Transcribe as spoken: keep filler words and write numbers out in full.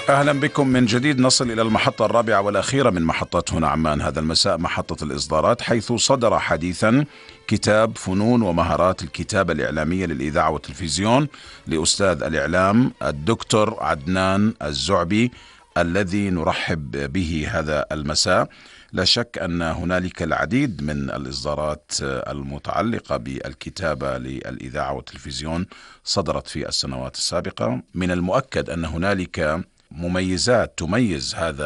أهلا بكم من جديد. نصل إلى المحطة الرابعة والأخيرة من محطات هنا عمان هذا المساء، محطة الإصدارات، حيث صدر حديثا كتاب فنون ومهارات الكتابة الإعلامية للإذاعة والتلفزيون لأستاذ الإعلام الدكتور عدنان الزعبي، الذي نرحب به هذا المساء. لا شك أن هنالك العديد من الإصدارات المتعلقة بالكتابة للإذاعة والتلفزيون صدرت في السنوات السابقة. من المؤكد أن هنالك مميزات تميز هذا